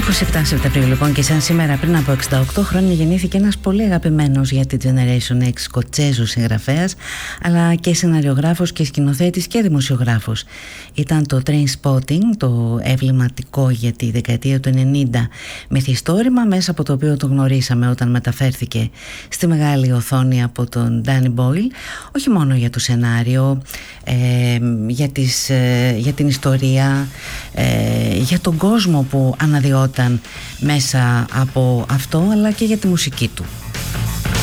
27 Σεπτεμβρίου λοιπόν, και σαν σήμερα πριν από 68 χρόνια γεννήθηκε ένας πολύ αγαπημένος για τη Generation X σκοτσέζος συγγραφέας, αλλά και σεναριογράφος και σκηνοθέτης και δημοσιογράφος. Ήταν το Trainspotting, το εμβληματικό για τη δεκαετία του 90 μυθιστόρημα, μέσα από το οποίο το γνωρίσαμε όταν μεταφέρθηκε στη μεγάλη οθόνη από τον Danny Boyle, όχι μόνο για το σενάριο, για την ιστορία, για τον κόσμο που αναδυόταν μέσα από αυτό, αλλά και για τη μουσική του.